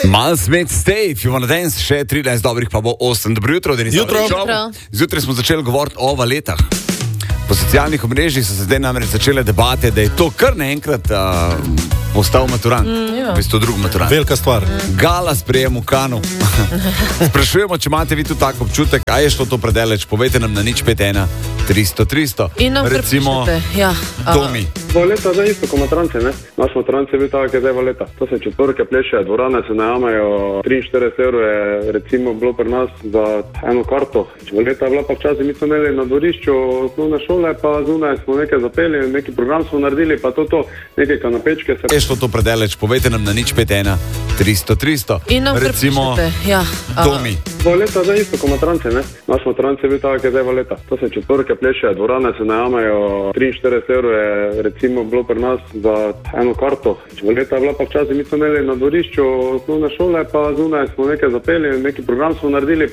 Mal smet stay, if you wanna dance, še 13 dobrih pa bo 8. Dobro jutro, Denis. Jutro. Zjutraj smo začeli govoriti o valetah. Po socialnih omrežjih so se zdaj namreč začele debate, da je to kar naenkrat postal maturant. V bistvu drugi maturant. Velika stvar. Gala sprejem v Kanu. Sprašujemo, če imate vi tu tak občutek, a je šlo to predaleč, povejte nam na 051 300 300. In nam recimo Tomi. Valeta zdaj isto kot maturanci, ne? Naš maturanci je bil tak, je zdaj valeta. To se četvorke pleše, dvorane se najamajo, 43 evrov je recimo bilo pri nas za eno karto. Valeta je bila pa včasih, mi smo imeli na dvorišču osnovne šole, pa zunaj smo nekaj zapeli, neki program smo naredili, pa to, neke kanapečke se... Je šlo to predaleč, povejte nam na 051 300 300. In nam recimo Tomi. Valeta zdaj isto kot maturanci, ne? Naš maturanci je bil tak, je zdaj valeta. To se četvorke pleše, dvorane se najamajo, 43 evrov je recimo bilo pri nas za eno karto. Valeta je bila pa včasih, mi smo imeli na dvorišču osnovne šole, pa zunaj smo nekaj zapeli, neki program smo naredili,